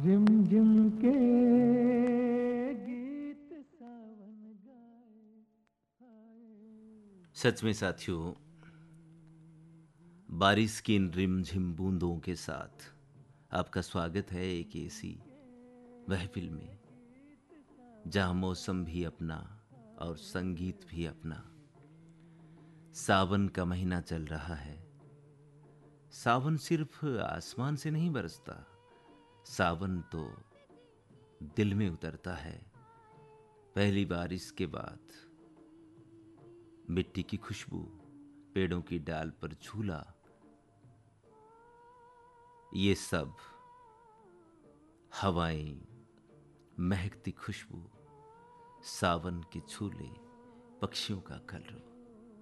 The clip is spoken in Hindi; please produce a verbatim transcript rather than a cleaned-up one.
रिम झिम के गीत सावन गाए हाय। सच में साथियों, बारिश की इन रिमझिम बूंदों के साथ आपका स्वागत है एक ऐसी महफिल में जहां मौसम भी अपना और संगीत भी अपना। सावन का महीना चल रहा है। सावन सिर्फ आसमान से नहीं बरसता, सावन तो दिल में उतरता है। पहली बारिश के बाद मिट्टी की खुशबू, पेड़ों की डाल पर झूला, ये सब हवाएं, महकती खुशबू, सावन के झूले, पक्षियों का कलरव।